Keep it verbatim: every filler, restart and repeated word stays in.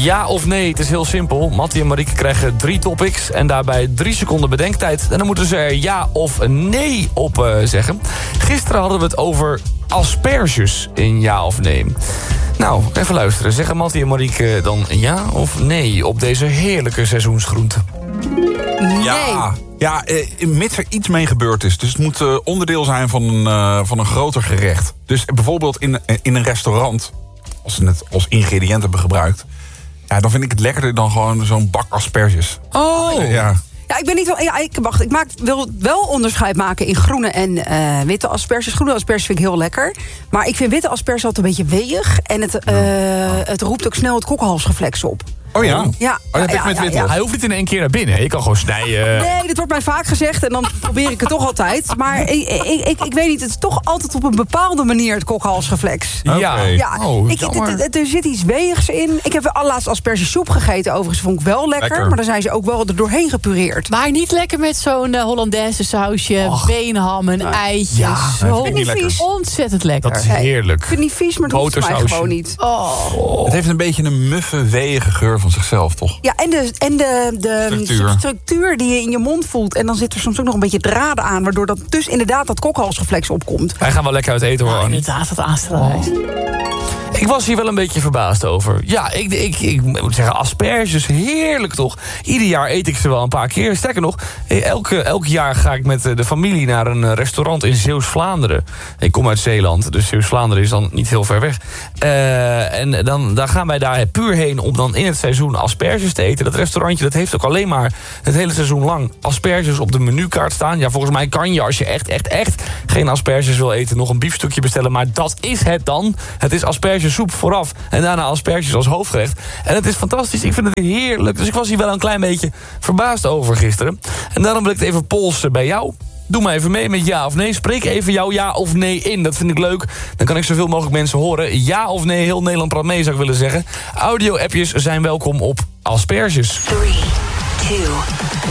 Ja of nee, het is heel simpel. Mattie en Marieke krijgen drie topics en daarbij drie seconden bedenktijd. En dan moeten ze er ja of nee op uh, zeggen. Gisteren hadden we het over asperges in ja of nee. Nou, even luisteren. Zeggen Mattie en Marieke dan ja of nee op deze heerlijke seizoensgroente? Nee. Ja, ja eh, mits er iets mee gebeurd is. Dus het moet uh, onderdeel zijn van een, uh, van een groter gerecht. Dus bijvoorbeeld in, in een restaurant, als ze het als ingrediënt hebben gebruikt, ja, dan vind ik het lekkerder dan gewoon zo'n bak asperges. Oh, ja. Ja, ik ben niet wel. Ja, ik, wacht, ik maak, wil wel onderscheid maken in groene en uh, witte asperges. Groene asperges vind ik heel lekker. Maar ik vind witte asperges altijd een beetje weeg. En het, uh, het roept ook snel het kokhalsreflex op. Oh ja? Ja, Oh, dat heb ja, ik met ja, wit ja. los. hij hoeft niet in één keer naar binnen. Je kan gewoon snijden. Nee, dit wordt mij vaak gezegd en dan probeer ik het toch altijd. Maar ik, ik, ik, ik weet niet, het is toch altijd op een bepaalde manier het kokhalsreflex. Ja, Oké. Ja, oh, ik, jammer. het- het- er zit iets weegs in. Ik heb allerlaatst aspergesoep gegeten, overigens vond ik wel lekker, Lekker. maar dan zijn ze ook wel er doorheen gepureerd. Maar niet lekker met zo'n uh, Hollandaise sausje, Och. beenham, een eitje. Ja, zo vind ik niet lekker. ontzettend lekker. Dat is heerlijk. Ik vind het niet vies, maar het hoeft voor mij Botersausje. gewoon niet. Oh. Het heeft een beetje een muffe, weeige geur van zichzelf, toch? Ja, en de, en de, de Structuur. structuur die je in je mond voelt. En dan zit er soms ook nog een beetje draden aan, waardoor dat dus inderdaad dat kokhalsreflex opkomt. Wij gaan wel lekker uit eten hoor, Ja, Annie. inderdaad, dat aanstellerwijs. Ik was hier wel een beetje verbaasd over. Ja, ik, ik, ik moet zeggen, asperges, heerlijk toch? Ieder jaar eet ik ze wel een paar keer. Sterker nog, elke, elk jaar ga ik met de familie naar een restaurant in Zeeuws-Vlaanderen. Ik kom uit Zeeland, dus Zeeuws-Vlaanderen is dan niet heel ver weg. Uh, en dan, dan gaan wij daar puur heen om dan in het seizoen asperges te eten. Dat restaurantje dat heeft ook alleen maar het hele seizoen lang asperges op de menukaart staan. Ja, volgens mij kan je, als je echt, echt, echt geen asperges wil eten, nog een biefstukje bestellen. Maar dat is het dan. Het is aspergesoep vooraf en daarna asperges als hoofdgerecht. En het is fantastisch. Ik vind het heerlijk. Dus ik was hier wel een klein beetje verbaasd over gisteren. En daarom wil ik het even polsen bij jou. Doe maar even mee met ja of nee. Spreek even jouw ja of nee in. Dat vind ik leuk. Dan kan ik zoveel mogelijk mensen horen. Ja of nee, heel Nederland praat mee, zou ik willen zeggen. Audio-appjes zijn welkom op asperges. three, two,